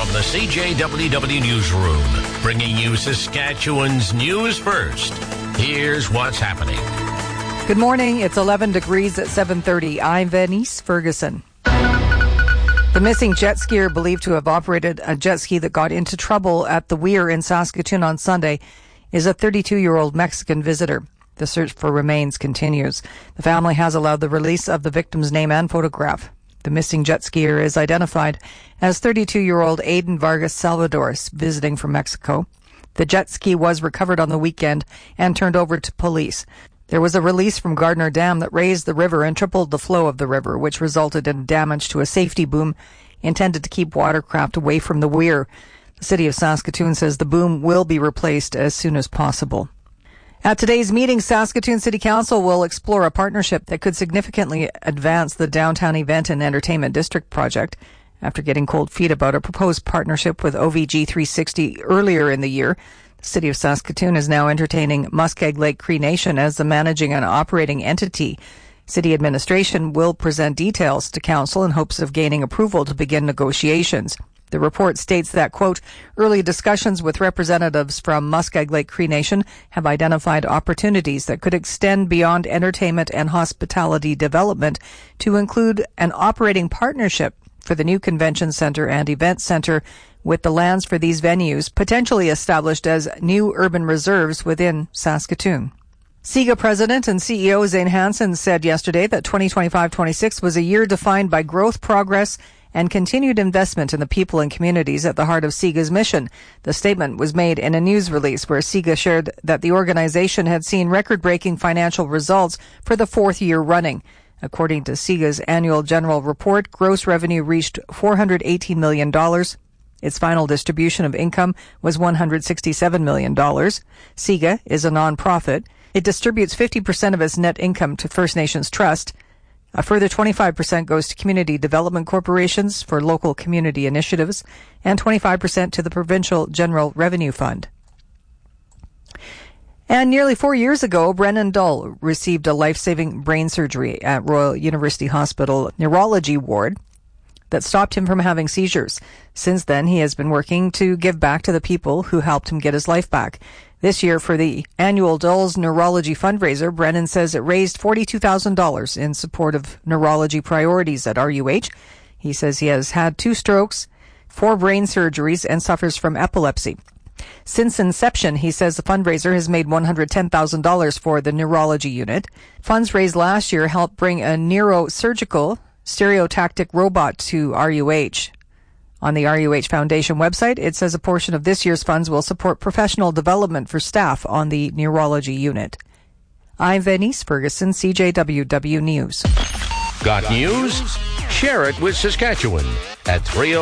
From the CJWW Newsroom, bringing you Saskatchewan's news first. Here's what's happening. Good morning. It's 11 degrees at 7:30. I'm Venice Ferguson. The missing jet skier believed to have operated a jet ski that got into trouble at the Weir in Saskatoon on Sunday is a 32-year-old Mexican visitor. The search for remains continues. The family has allowed the release of the victim's name and photograph. The missing jet skier is identified as 32-year-old Aiden Vargas Salvadores, visiting from Mexico. The jet ski was recovered on the weekend and turned over to police. There was a release from Gardner Dam that raised the river and tripled the flow of the river, which resulted in damage to a safety boom intended to keep watercraft away from the weir. The city of Saskatoon says the boom will be replaced as soon as possible. At today's meeting, Saskatoon City Council will explore a partnership that could significantly advance the Downtown Event and Entertainment District project. After getting cold feet about a proposed partnership with OVG 360 earlier in the year, the City of Saskatoon is now entertaining Muskeg Lake Cree Nation as the managing and operating entity. City administration will present details to Council in hopes of gaining approval to begin negotiations. The report states that, quote, early discussions with representatives from Muskeg Lake Cree Nation have identified opportunities that could extend beyond entertainment and hospitality development to include an operating partnership for the new convention center and event center, with the lands for these venues potentially established as new urban reserves within Saskatoon. SIGA President and CEO Zane Hansen said yesterday that 2025-26 was a year defined by growth, progress, and continued investment in the people and communities at the heart of SIGA's mission. The statement was made in a news release where SIGA shared that the organization had seen record-breaking financial results for the fourth year running. According to SIGA's annual general report, gross revenue reached $418 million. Its final distribution of income was $167 million. SIGA is a non-profit. It distributes 50% of its net income to First Nations Trust. A further 25% goes to community development corporations for local community initiatives, and 25% to the Provincial General Revenue Fund. And nearly 4 years ago, Brennan Dull received a life-saving brain surgery at Royal University Hospital Neurology Ward that stopped him from having seizures. Since then, he has been working to give back to the people who helped him get his life back. This year, for the annual Dull's Neurology fundraiser, Brennan says it raised $42,000 in support of neurology priorities at RUH. He says he has had 2 strokes, 4 brain surgeries, and suffers from epilepsy. Since inception, he says the fundraiser has made $110,000 for the neurology unit. Funds raised last year helped bring a neurosurgical stereotactic robot to RUH. On the RUH Foundation website, it says a portion of this year's funds will support professional development for staff on the neurology unit. I'm Venice Ferguson, CJWW News. Got news? Share it with Saskatchewan at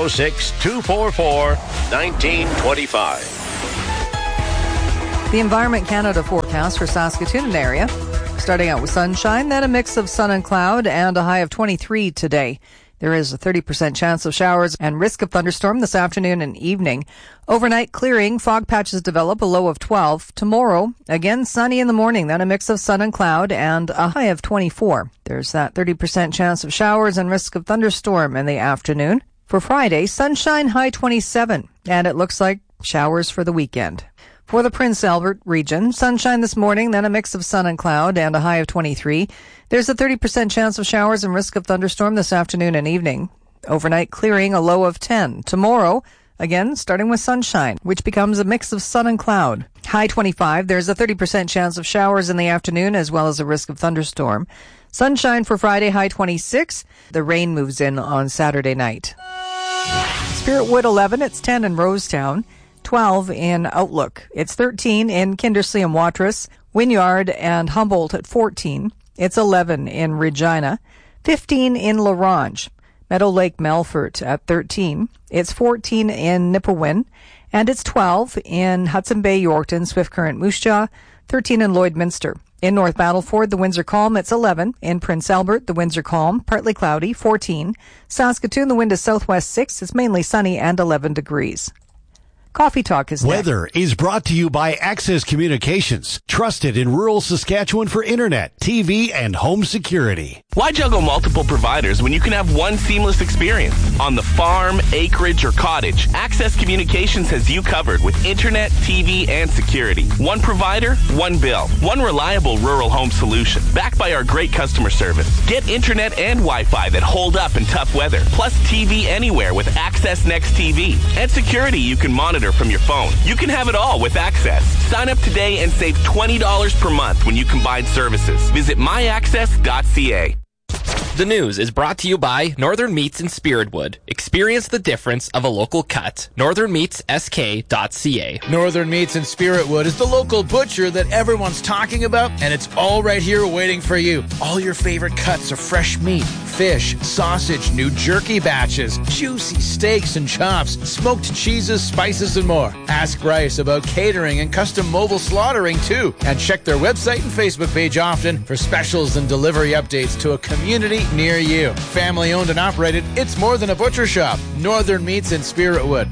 306-244-1925. The Environment Canada forecast for Saskatoon and area, starting out with sunshine, then a mix of sun and cloud, and a high of 23 today. There is a 30% chance of showers and risk of thunderstorm this afternoon and evening. Overnight clearing, fog patches develop, a low of 12. Tomorrow, again sunny in the morning, then a mix of sun and cloud, and a high of 24. There's that 30% chance of showers and risk of thunderstorm in the afternoon. For Friday, sunshine, high 27, and it looks like showers for the weekend. For the Prince Albert region, sunshine this morning, then a mix of sun and cloud, and a high of 23. There's a 30% chance of showers and risk of thunderstorm this afternoon and evening. Overnight clearing, a low of 10. Tomorrow, again, starting with sunshine, which becomes a mix of sun and cloud. High 25. There's a 30% chance of showers in the afternoon, as well as a risk of thunderstorm. Sunshine for Friday, high 26. The rain moves in on Saturday night. Spiritwood 11, it's 10 in Rosetown. 12 in Outlook. It's 13 in Kindersley and Watrous, Wynyard and Humboldt at 14. It's 11 in Regina, 15 in La Ronge, Meadow Lake Melfort at 13. It's 14 in Nipawin, and it's 12 in Hudson Bay, Yorkton, Swift Current, Moose Jaw, 13 in Lloydminster. In North Battleford, the winds are calm. It's 11. In Prince Albert, the winds are calm, partly cloudy, 14. Saskatoon, the wind is southwest 6. It's mainly sunny and 11 degrees. Coffee Talk is next. Weather is brought to you by Access Communications, trusted in rural Saskatchewan for internet, TV, and home security. Why juggle multiple providers when you can have one seamless experience? On the farm, acreage, or cottage, Access Communications has you covered with internet, TV, and security. One provider, one bill. One reliable rural home solution, backed by our great customer service. Get internet and Wi-Fi that hold up in tough weather, plus TV anywhere with Access Next TV. And security you can monitor from your phone. You can have it all with Access. Sign up today and save $20 per month when you combine services. Visit myaccess.ca. The news is brought to you by Northern Meats in Spiritwood. Experience the difference of a local cut. NorthernMeatsSK.ca. Northern Meats in Spiritwood is the local butcher that everyone's talking about, and it's all right here waiting for you. All your favorite cuts of fresh meat, fish, sausage, new jerky batches, juicy steaks and chops, smoked cheeses, spices, and more. Ask Bryce about catering and custom mobile slaughtering, too. And check their website and Facebook page often for specials and delivery updates to a community near you. Family owned and operated, it's more than a butcher shop. Northern Meats in Spiritwood.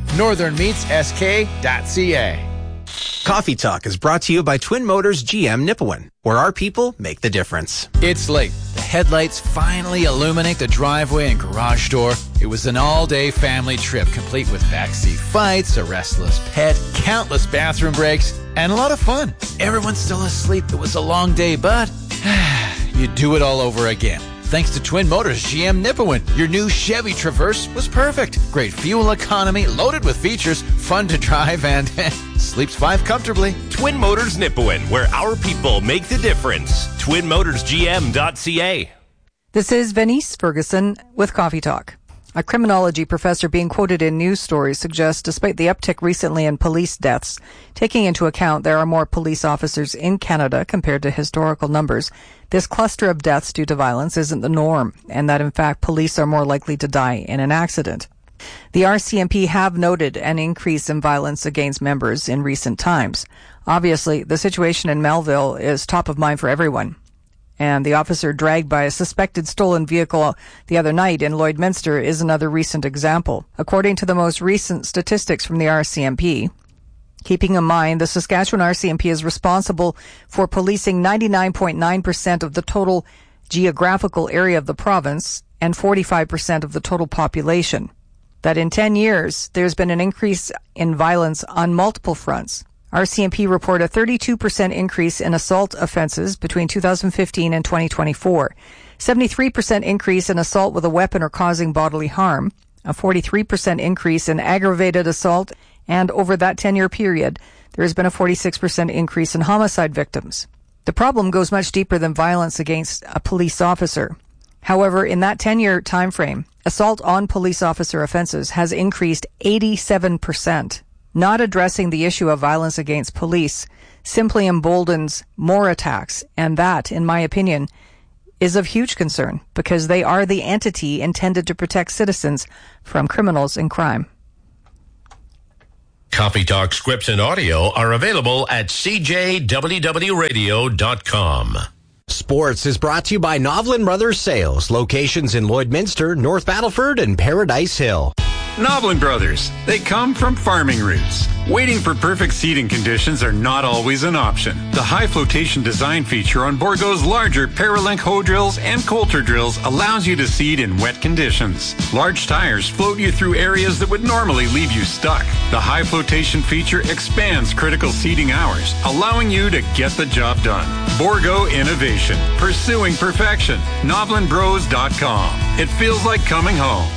NorthernMeatsSK.ca. Coffee Talk is brought to you by Twin Motors GM Nipawin, where our people make the difference. It's late. The headlights finally illuminate the driveway and garage door. It was an all-day family trip, complete with backseat fights, a restless pet, countless bathroom breaks, and a lot of fun. Everyone's still asleep. It was a long day, but you do it all over again. Thanks to Twin Motors GM Nipawin, your new Chevy Traverse was perfect. Great fuel economy, loaded with features, fun to drive, and sleeps 5 comfortably. Twin Motors Nipawin, where our people make the difference. TwinMotorsGM.ca. This is Venice Ferguson with Coffee Talk. A criminology professor being quoted in news stories suggests despite the uptick recently in police deaths, taking into account there are more police officers in Canada compared to historical numbers, this cluster of deaths due to violence isn't the norm, and that in fact police are more likely to die in an accident. The RCMP have noted an increase in violence against members in recent times. Obviously, the situation in Melville is top of mind for everyone. And the officer dragged by a suspected stolen vehicle the other night in Lloydminster is another recent example. According to the most recent statistics from the RCMP, keeping in mind the Saskatchewan RCMP is responsible for policing 99.9% of the total geographical area of the province and 45% of the total population, that in 10 years there's been an increase in violence on multiple fronts. RCMP report a 32% increase in assault offenses between 2015 and 2024, 73% increase in assault with a weapon or causing bodily harm, a 43% increase in aggravated assault, and over that 10-year period, there has been a 46% increase in homicide victims. The problem goes much deeper than violence against a police officer. However, in that 10-year time frame, assault on police officer offenses has increased 87%. Not addressing the issue of violence against police simply emboldens more attacks, and that, in my opinion, is of huge concern because they are the entity intended to protect citizens from criminals and crime. Coffee Talk scripts and audio are available at cjwwradio.com. Sports is brought to you by Novlin Brothers Sales, locations in Lloydminster, North Battleford, and Paradise Hill. Novlin Brothers, they come from farming roots. Waiting for perfect seeding conditions are not always an option. The high flotation design feature on Bourgault's larger Paralink hoe drills and Coulter drills allows you to seed in wet conditions. Large tires float you through areas that would normally leave you stuck. The high flotation feature expands critical seeding hours, allowing you to get the job done. Bourgault Innovation, pursuing perfection. NovlinBros.com. It feels like coming home.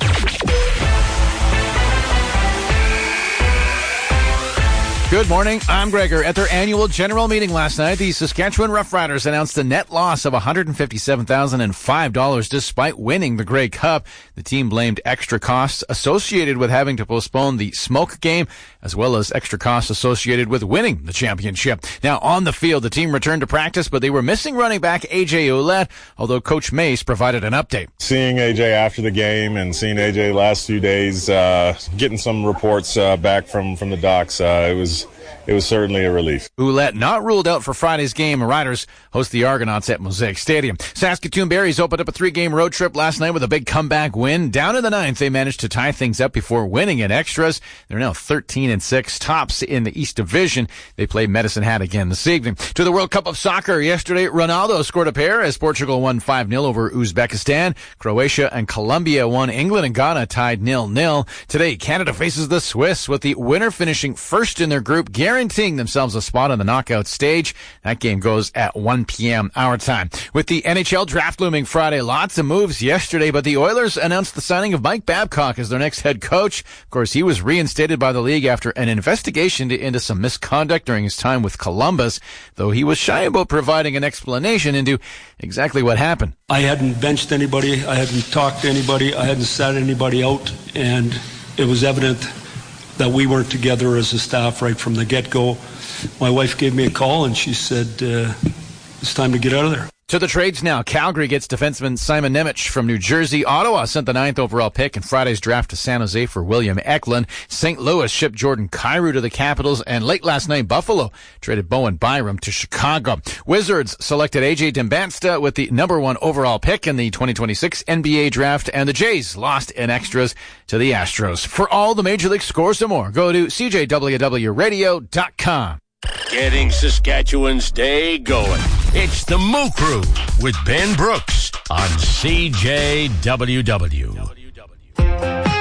Good morning, I'm Gregor. At their annual general meeting last night, the Saskatchewan Roughriders announced a net loss of $157,005 despite winning the Grey Cup. The team blamed extra costs associated with having to postpone the Smoke game, as well as extra costs associated with winning the championship. Now, on the field, the team returned to practice, but they were missing running back A.J. Ouellette, although Coach Mace provided an update. Seeing A.J. after the game and seeing A.J. last few days, getting some reports back from the docs, it it was certainly a relief. Ouellette not ruled out for Friday's game. Riders host the Argonauts at Mosaic Stadium. Saskatoon Berries opened up a 3-game road trip last night with a big comeback win. Down in the 9th, they managed to tie things up before winning in extras. They're now 13-6, tops in the East Division. They play Medicine Hat again this evening. To the World Cup of Soccer yesterday, Ronaldo scored a pair as Portugal won 5-0 over Uzbekistan. Croatia and Colombia won. England and Ghana tied 0-0. Today, Canada faces the Swiss with the winner finishing first in their group, guaranteeing themselves a spot on the knockout stage. That game goes at 1 p.m. our time. With the NHL draft looming Friday, lots of moves yesterday, but the Oilers announced the signing of Mike Babcock as their next head coach. Of course, he was reinstated by the league after an investigation into some misconduct during his time with Columbus, though he was shy about providing an explanation into exactly what happened. I hadn't benched anybody, I hadn't talked to anybody, I hadn't sat anybody out, and it was evident that we weren't together as a staff right from the get-go. My wife gave me a call and she said, it's time to get out of there. To the trades now. Calgary gets defenseman Simon Nemec from New Jersey. Ottawa sent the 9th overall pick in Friday's draft to San Jose for William Eklund. St. Louis shipped Jordan Kyrou to the Capitals. And late last night, Buffalo traded Bowen Byram to Chicago. Wizards selected A.J. Dembasta with the number 1 overall pick in the 2026 NBA draft. And the Jays lost in extras to the Astros. For all the Major League scores and more, go to CJWWRadio.com. Getting Saskatchewan's day going. It's the Moo Crew with Ben Brooks on CJWW.